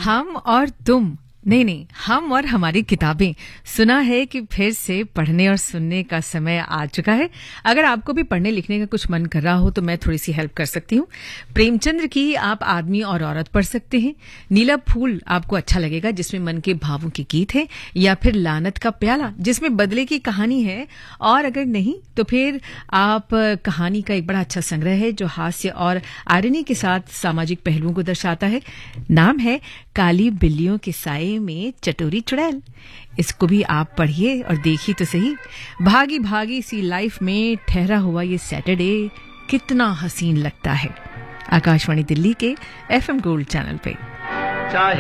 हम और तुम नहीं, हम और हमारी किताबें। सुना है कि फिर से पढ़ने और सुनने का समय आ चुका है। अगर आपको भी पढ़ने लिखने का कुछ मन कर रहा हो तो मैं थोड़ी सी हेल्प कर सकती हूँ। प्रेमचंद्र की आप आदमी और औरत पढ़ सकते हैं। नीला फूल आपको अच्छा लगेगा, जिसमें मन के भावों के गीत हैं, या फिर लानत का प्याला जिसमें बदले की कहानी है। और अगर नहीं तो फिर आप कहानी का एक बड़ा अच्छा संग्रह है जो हास्य और आयरनी के साथ सामाजिक पहलुओं को दर्शाता है। नाम है काली बिल्लियों के साए में चटोरी चुड़ैल। इसको भी आप पढ़िए और देखिए तो सही। भागी भागी सी लाइफ में ठहरा हुआ ये सैटरडे कितना हसीन लगता है। आकाशवाणी दिल्ली के FM गोल्ड चैनल पे।